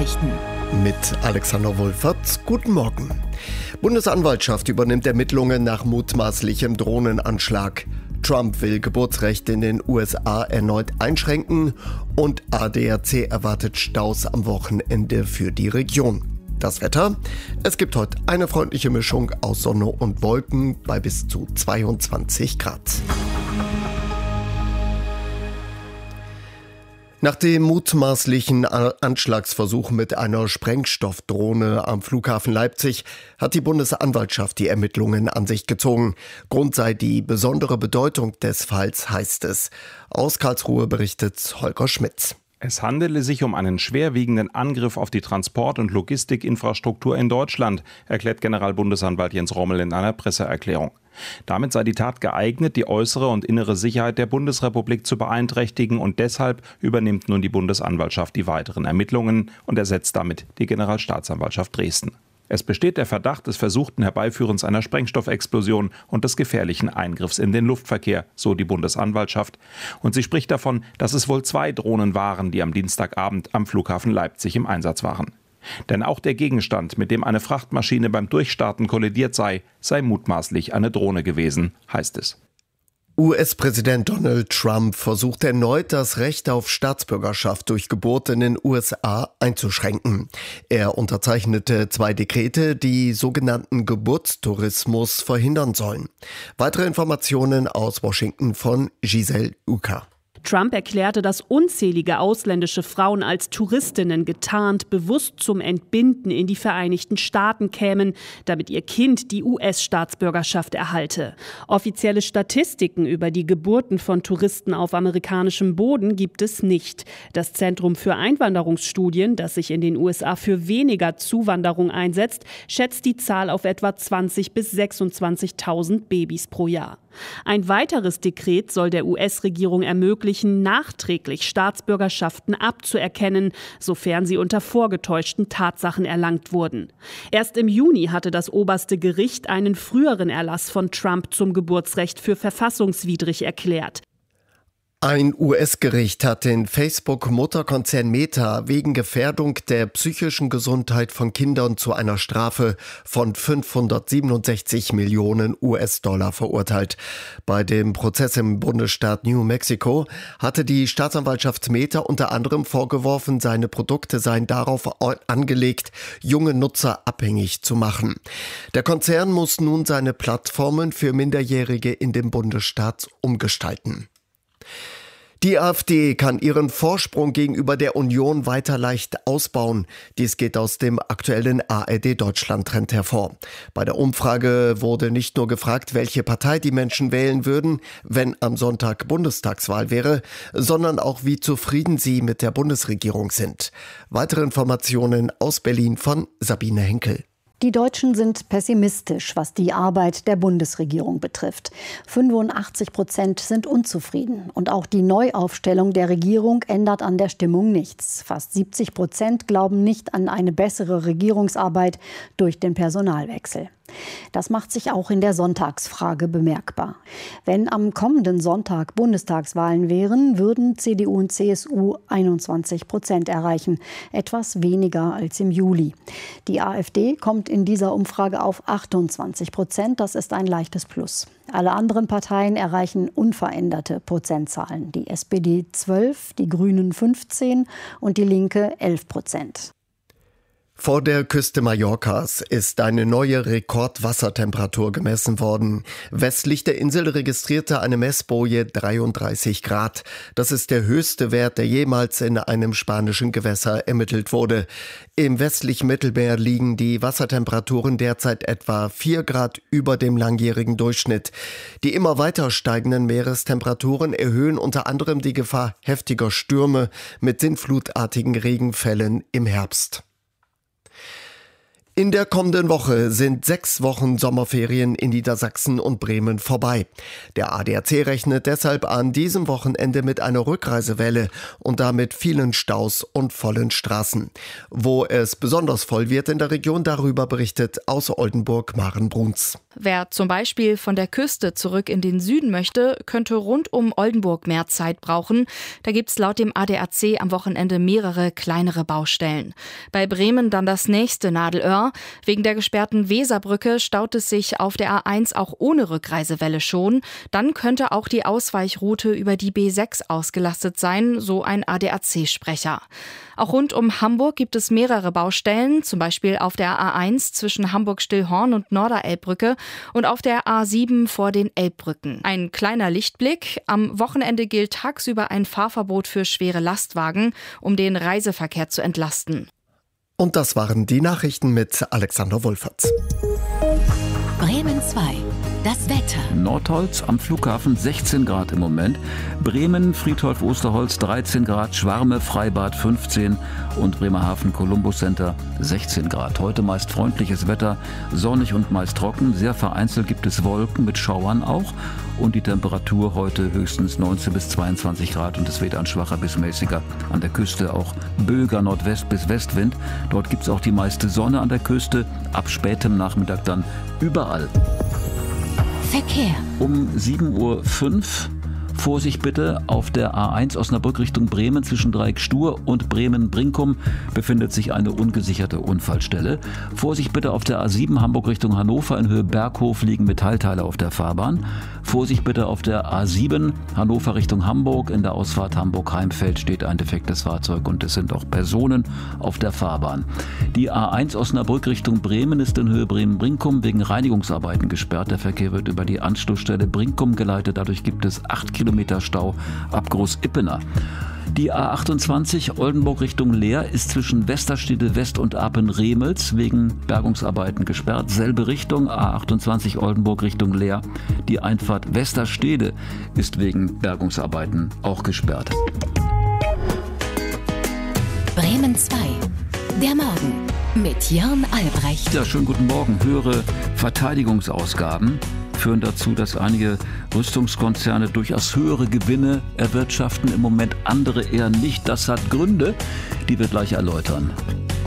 Nachrichten. Mit Alexander Wolfert. Guten Morgen. Bundesanwaltschaft übernimmt Ermittlungen nach mutmaßlichem Drohnenanschlag. Trump will Geburtsrecht in den USA erneut einschränken und ADAC erwartet Staus am Wochenende für die Region. Das Wetter? Es gibt heute eine freundliche Mischung aus Sonne und Wolken bei bis zu 22 Grad. Nach dem mutmaßlichen Anschlagsversuch mit einer Sprengstoffdrohne am Flughafen Leipzig hat die Bundesanwaltschaft die Ermittlungen an sich gezogen. Grund sei die besondere Bedeutung des Falls, heißt es. Aus Karlsruhe berichtet Holger Schmitz. Es handele sich um einen schwerwiegenden Angriff auf die Transport- und Logistikinfrastruktur in Deutschland, erklärt Generalbundesanwalt Jens Rommel in einer Presseerklärung. Damit sei die Tat geeignet, die äußere und innere Sicherheit der Bundesrepublik zu beeinträchtigen, und deshalb übernimmt nun die Bundesanwaltschaft die weiteren Ermittlungen und ersetzt damit die Generalstaatsanwaltschaft Dresden. Es besteht der Verdacht des versuchten Herbeiführens einer Sprengstoffexplosion und des gefährlichen Eingriffs in den Luftverkehr, so die Bundesanwaltschaft. Und sie spricht davon, dass es wohl 2 Drohnen waren, die am Dienstagabend am Flughafen Leipzig im Einsatz waren. Denn auch der Gegenstand, mit dem eine Frachtmaschine beim Durchstarten kollidiert sei mutmaßlich eine Drohne gewesen, heißt es. US-Präsident Donald Trump versucht erneut, das Recht auf Staatsbürgerschaft durch Geburt in den USA einzuschränken. Er unterzeichnete 2 Dekrete, die sogenannten Geburtstourismus verhindern sollen. Weitere Informationen aus Washington von Giselle Uka. Trump erklärte, dass unzählige ausländische Frauen als Touristinnen getarnt bewusst zum Entbinden in die Vereinigten Staaten kämen, damit ihr Kind die US-Staatsbürgerschaft erhalte. Offizielle Statistiken über die Geburten von Touristen auf amerikanischem Boden gibt es nicht. Das Zentrum für Einwanderungsstudien, das sich in den USA für weniger Zuwanderung einsetzt, schätzt die Zahl auf etwa 20.000 bis 26.000 Babys pro Jahr. Ein weiteres Dekret soll der US-Regierung ermöglichen, nachträglich Staatsbürgerschaften abzuerkennen, sofern sie unter vorgetäuschten Tatsachen erlangt wurden. Erst im Juni hatte das oberste Gericht einen früheren Erlass von Trump zum Geburtsrecht für verfassungswidrig erklärt. Ein US-Gericht hat den Facebook-Mutterkonzern Meta wegen Gefährdung der psychischen Gesundheit von Kindern zu einer Strafe von 567 Millionen US-Dollar verurteilt. Bei dem Prozess im Bundesstaat New Mexico hatte die Staatsanwaltschaft Meta unter anderem vorgeworfen, seine Produkte seien darauf angelegt, junge Nutzer abhängig zu machen. Der Konzern muss nun seine Plattformen für Minderjährige in dem Bundesstaat umgestalten. Die AfD kann ihren Vorsprung gegenüber der Union weiter leicht ausbauen. Dies geht aus dem aktuellen ARD-Deutschland-Trend hervor. Bei der Umfrage wurde nicht nur gefragt, welche Partei die Menschen wählen würden, wenn am Sonntag Bundestagswahl wäre, sondern auch, wie zufrieden sie mit der Bundesregierung sind. Weitere Informationen aus Berlin von Sabine Henkel. Die Deutschen sind pessimistisch, was die Arbeit der Bundesregierung betrifft. 85% sind unzufrieden. Und auch die Neuaufstellung der Regierung ändert an der Stimmung nichts. Fast 70% glauben nicht an eine bessere Regierungsarbeit durch den Personalwechsel. Das macht sich auch in der Sonntagsfrage bemerkbar. Wenn am kommenden Sonntag Bundestagswahlen wären, würden CDU und CSU 21% erreichen, etwas weniger als im Juli. Die AfD kommt in dieser Umfrage auf 28%, das ist ein leichtes Plus. Alle anderen Parteien erreichen unveränderte Prozentzahlen. Die SPD 12, die Grünen 15 und die Linke 11%. Vor der Küste Mallorcas ist eine neue Rekordwassertemperatur gemessen worden. Westlich der Insel registrierte eine Messboje 33 Grad. Das ist der höchste Wert, der jemals in einem spanischen Gewässer ermittelt wurde. Im westlichen Mittelmeer liegen die Wassertemperaturen derzeit etwa 4 Grad über dem langjährigen Durchschnitt. Die immer weiter steigenden Meerestemperaturen erhöhen unter anderem die Gefahr heftiger Stürme mit sintflutartigen Regenfällen im Herbst. In der kommenden Woche sind 6 Wochen Sommerferien in Niedersachsen und Bremen vorbei. Der ADAC rechnet deshalb an diesem Wochenende mit einer Rückreisewelle und damit vielen Staus und vollen Straßen. Wo es besonders voll wird in der Region, darüber berichtet aus Oldenburg Maren Bruns. Wer zum Beispiel von der Küste zurück in den Süden möchte, könnte rund um Oldenburg mehr Zeit brauchen. Da gibt's laut dem ADAC am Wochenende mehrere kleinere Baustellen. Bei Bremen dann das nächste Nadelöhr. Wegen der gesperrten Weserbrücke staut es sich auf der A1 auch ohne Rückreisewelle schon. Dann könnte auch die Ausweichroute über die B6 ausgelastet sein, so ein ADAC-Sprecher. Auch rund um Hamburg gibt es mehrere Baustellen, zum Beispiel auf der A1 zwischen Hamburg-Stillhorn und Norderelbbrücke und auf der A7 vor den Elbbrücken. Ein kleiner Lichtblick: Am Wochenende gilt tagsüber ein Fahrverbot für schwere Lastwagen, um den Reiseverkehr zu entlasten. Und das waren die Nachrichten mit Alexander Wolferts. Bremen 2. Das Wetter. Nordholz am Flughafen 16 Grad im Moment. Bremen, Friedhof Osterholz 13 Grad, Schwarme, Freibad 15 und Bremerhaven Columbus Center 16 Grad. Heute meist freundliches Wetter, sonnig und meist trocken. Sehr vereinzelt gibt es Wolken mit Schauern auch. Und die Temperatur heute höchstens 19 bis 22 Grad und es weht ein schwacher bis mäßiger. An der Küste auch böiger Nordwest- bis Westwind. Dort gibt es auch die meiste Sonne an der Küste. Ab spätem Nachmittag dann überall. Verkehr. Um 7.05 Uhr. Vorsicht bitte, auf der A1 Osnabrück Richtung Bremen zwischen Dreieck-Stur und Bremen-Brinkum befindet sich eine ungesicherte Unfallstelle. Vorsicht bitte auf der A7 Hamburg Richtung Hannover, in Höhe Berghof liegen Metallteile auf der Fahrbahn. Vorsicht bitte auf der A7 Hannover Richtung Hamburg, in der Ausfahrt Hamburg-Heimfeld steht ein defektes Fahrzeug und es sind auch Personen auf der Fahrbahn. Die A1 Osnabrück Richtung Bremen ist in Höhe Bremen-Brinkum wegen Reinigungsarbeiten gesperrt. Der Verkehr wird über die Anschlussstelle Brinkum geleitet, dadurch gibt es 8 Kilometer Stau ab Groß-Ippener. Die A28 Oldenburg Richtung Leer ist zwischen Westerstede West und Apen-Remels wegen Bergungsarbeiten gesperrt. Selbe Richtung, A28 Oldenburg Richtung Leer. Die Einfahrt Westerstede ist wegen Bergungsarbeiten auch gesperrt. Bremen 2. Der Morgen mit Jörn Albrecht. Ja, schönen guten Morgen. Höhere Verteidigungsausgaben führen dazu, dass einige Rüstungskonzerne durchaus höhere Gewinne erwirtschaften, im Moment andere eher nicht. Das hat Gründe, die wir gleich erläutern.